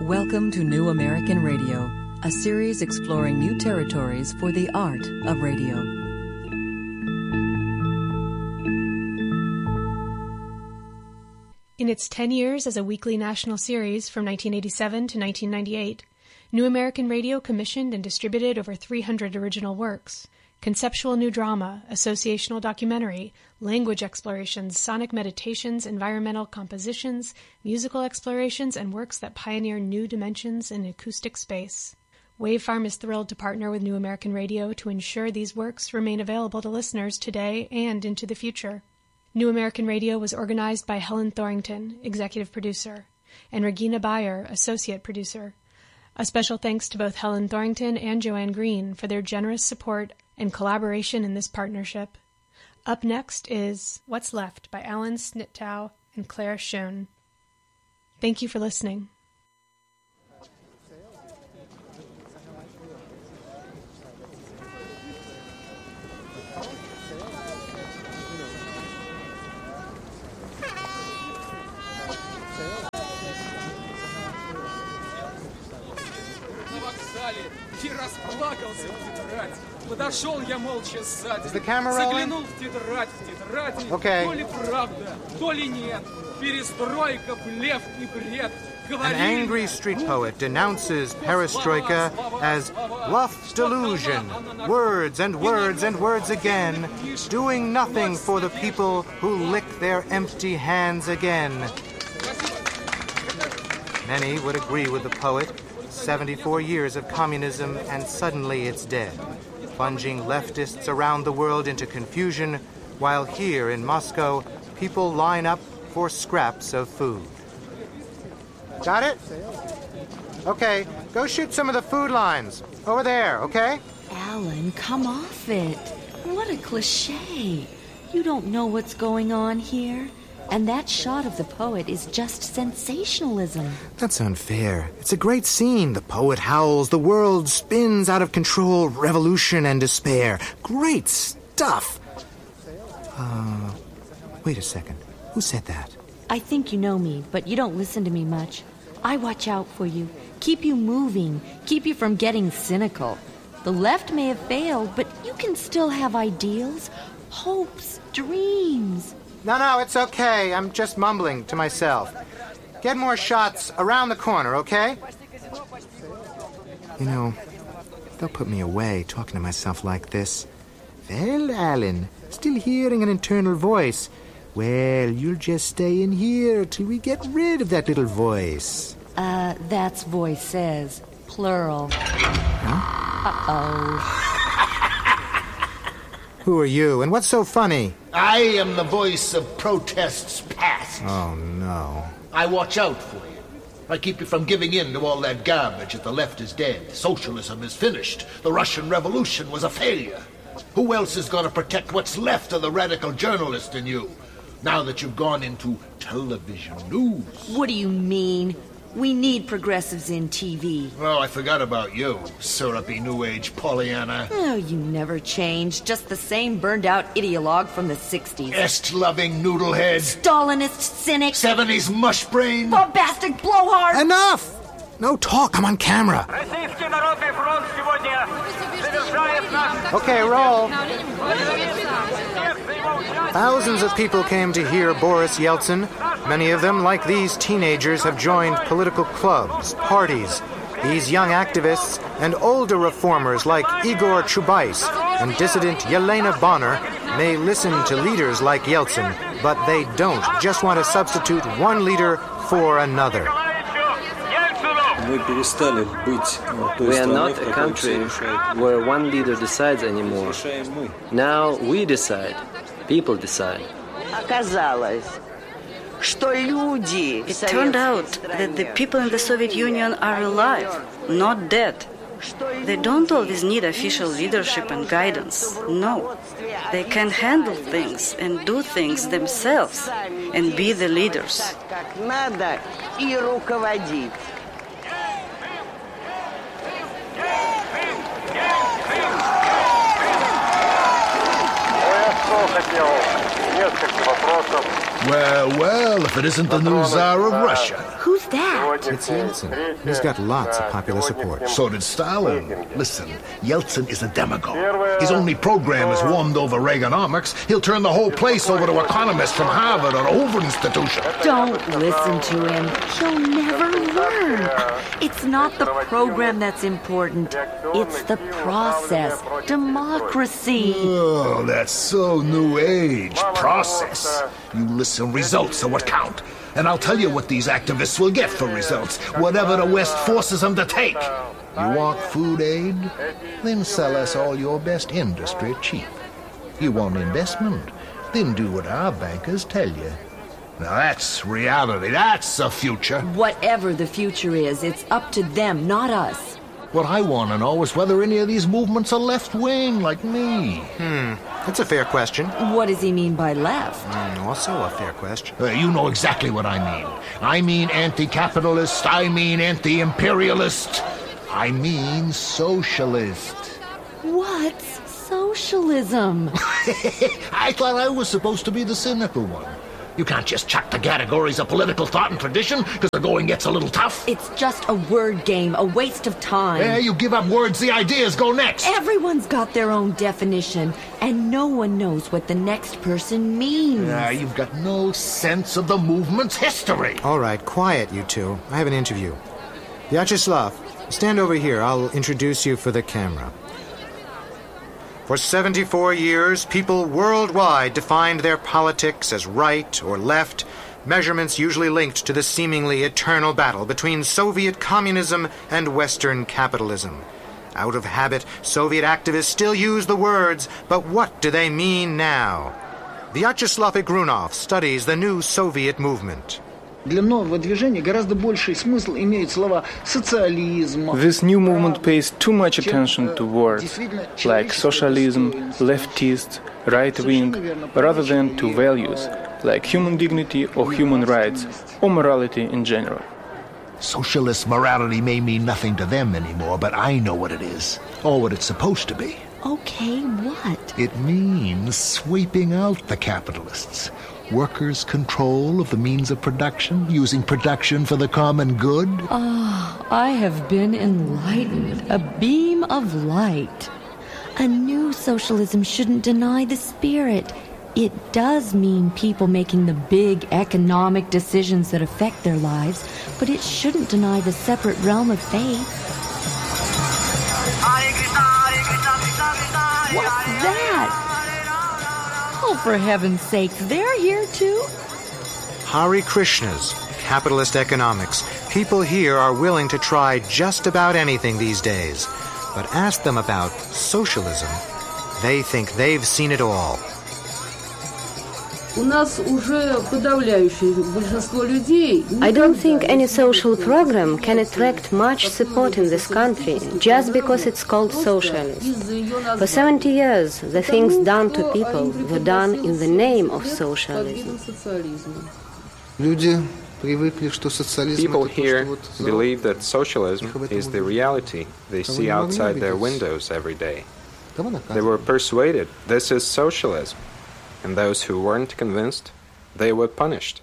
Welcome to New American Radio, a series exploring new territories for the art of radio. In its 10 years as a weekly national series from 1987 to 1998, New American Radio commissioned and distributed over 300 original works. Conceptual new drama, associational documentary, language explorations, sonic meditations, environmental compositions, musical explorations, and works that pioneer new dimensions in acoustic space. Wavefarm is thrilled to partner with New American Radio to ensure these works remain available to listeners today and into the future. New American Radio was organized by Helen Thorington, executive producer, and Regina Bayer, associate producer. A special thanks to both Helen Thorington and Joanne Green for their generous support and collaboration in this partnership. Up next is What's Left by Alan Snittow and Claire Schoen. Thank you for listening. И расплакался в тетрадь. Подошел я молча сзади. Заглянул в тетради. Okay. То ли правда, то ли нет. Перестройка, блеф и бред. An angry street poet denounces perestroika as bluff delusion, words and words and words again, doing nothing for the people who lick their empty hands again. Many would agree with the poet. 74 years of communism, and suddenly it's dead, plunging leftists around the world into confusion, while here in Moscow, people line up for scraps of food. Got it? Okay, go shoot some of the food lines. Over there, okay? Alan, come off it. What a cliché. You don't know what's going on here. And that shot of the poet is just sensationalism. That's unfair. It's a great scene. The poet howls, the world spins out of control, revolution and despair. Great stuff. Wait a second. Who said that? I think you know me, but you don't listen to me much. I watch out for you, keep you moving, keep you from getting cynical. The left may have failed, but you can still have ideals, hopes, dreams. No, it's okay. I'm just mumbling to myself. Get more shots around the corner, okay? You know, they'll put me away talking to myself like this. Well, Alan, still hearing an internal voice. Well, you'll just stay in here till we get rid of that little voice. That's voices, plural. Huh? Uh-oh. Who are you, and what's so funny? I am the voice of protests past. Oh, no. I watch out for you. I keep you from giving in to all that garbage that the left is dead. Socialism is finished. The Russian Revolution was a failure. Who else is going to protect what's left of the radical journalist in you, now that you've gone into television news? What do you mean? We need progressives in TV. Oh, I forgot about you, syrupy New Age Pollyanna. Oh, you never change. Just the same burned-out ideologue from the 60s. Est-loving noodlehead. Stalinist cynic. 70s mushbrain. Bombastic blowhard. Enough! No talk, I'm on camera. Okay, roll. Thousands of people came to hear Boris Yeltsin. Many of them, like these teenagers, have joined political clubs, parties. These young activists and older reformers like Igor Chubais and dissident Yelena Bonner may listen to leaders like Yeltsin, but they don't just want to substitute one leader for another. We are not a country where one leader decides anymore. Now we decide. People decide. It turned out that the people in the Soviet Union are alive, not dead. They don't always need official leadership and guidance. No. They can handle things and do things themselves and be the leaders. хотел несколько вопросов Well, if it isn't the new Tsar of Russia. Who's that? It's Yeltsin. He's got lots of popular support. So did Stalin. Listen, Yeltsin is a demagogue. His only program is warmed over Reaganomics. He'll turn the whole place over to economists from Harvard or Hoover Institution. Don't listen to him. He'll never learn. It's not the program that's important. It's the process. Democracy. Oh, that's so new age. Process. You listen, results are what count. And I'll tell you what these activists will get for results, whatever the West forces them to take. You want food aid? Then sell us all your best industry cheap. You want investment? Then do what our bankers tell you. Now that's reality. That's the future. Whatever the future is, it's up to them, not us. What I want to know is whether any of these movements are left-wing like me. That's a fair question. What does he mean by left? Also a fair question. You know exactly what I mean. I mean anti-capitalist. I mean anti-imperialist. I mean socialist. What's socialism? I thought I was supposed to be the cynical one. You can't just chuck the categories of political thought and tradition because the going gets a little tough. It's just a word game, a waste of time. Yeah, you give up words, the ideas go next. Everyone's got their own definition, and no one knows what the next person means. You've got no sense of the movement's history. All right, quiet, you two. I have an interview. Vyacheslav, stand over here. I'll introduce you for the camera. For 74 years, people worldwide defined their politics as right or left, measurements usually linked to the seemingly eternal battle between Soviet communism and Western capitalism. Out of habit, Soviet activists still use the words, but what do they mean now? Vyacheslav Igrunov studies the new Soviet movement. Для нового движения гораздо больший смысл имеют слова социализм. This new movement pays too much attention to words like socialism, leftist, right-wing, rather than to values like human dignity or human rights or morality in general. Socialist morality may mean nothing to them anymore, but I know what it is, or what it's supposed to be. Okay, what? It means sweeping out the capitalists. Workers' control of the means of production, using production for the common good. I have been enlightened. A beam of light. A new socialism shouldn't deny the spirit. It does mean people making the big economic decisions that affect their lives, but it shouldn't deny the separate realm of faith. What's that? Oh, for heaven's sakes, they're here too? Hare Krishnas, capitalist economics. People here are willing to try just about anything these days. But ask them about socialism, they think they've seen it all. I don't think any social program can attract much support in this country just because it's called socialism. For 70 years, the things done to people were done in the name of socialism. People here believe that socialism is the reality they see outside their windows every day. They were persuaded this is socialism. And those who weren't convinced, they were punished.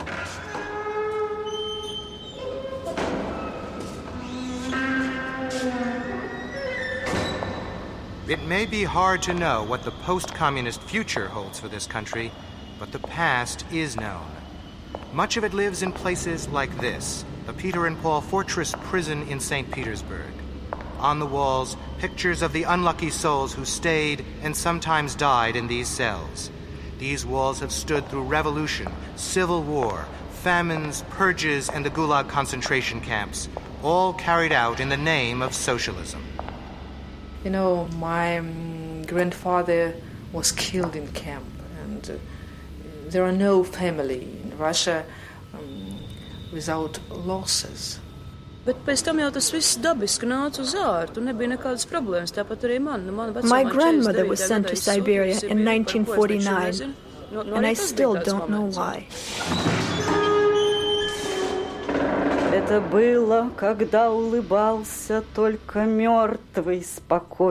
It may be hard to know what the post-communist future holds for this country, but the past is known. Much of it lives in places like this, the Peter and Paul Fortress prison in St. Petersburg. On the walls, pictures of the unlucky souls who stayed and sometimes died in these cells. These walls have stood through revolution, civil war, famines, purges, and the Gulag concentration camps, all carried out in the name of socialism. You know, my grandfather was killed in camp, and there are no family in Russia without losses. Bet pēc tam jau tas viss dabiski nāca uz ārtu, nebija nekādas problēmas, tāpat arī man. My grandmother was sent to Siberia in 1949, and I still don't know why. Это было, когда улыбался только мертвый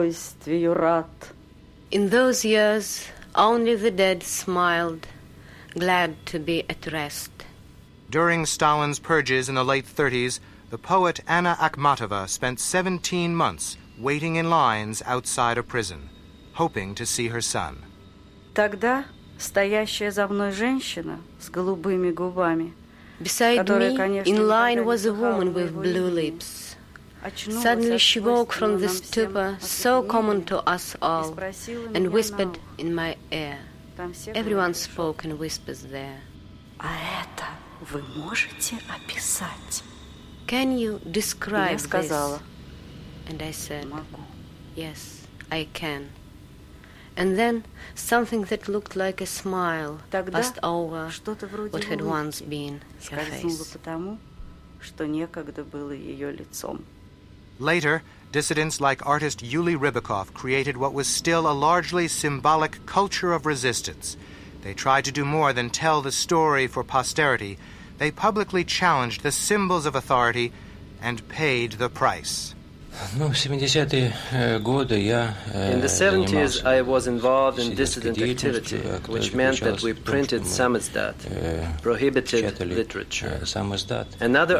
спокойствию рад. In those years, only the dead smiled. glad to be at rest. During Stalin's purges in the late 30s, the poet Anna Akhmatova spent 17 months waiting in lines outside a prison, hoping to see her son. Тогда стоящая за мной женщина с голубыми губами. Beside me, in line, was a woman with blue lips. Suddenly she woke from the stupor so common to us all and whispered in my ear. Everyone spoke in whispers there. А это вы можете описать? Can you describe this? And I said, Могу. yes, I can. And then something that looked like a smile passed over what had once been her face. Потому, что некогда было ее лицом. Later, dissidents like artist Yuli Rybakov created what was still a largely symbolic culture of resistance. They tried to do more than tell the story for posterity. They publicly challenged the symbols of authority and paid the price. In the 70s, I was involved in dissident activity, which meant that we printed samizdat, prohibited literature. Another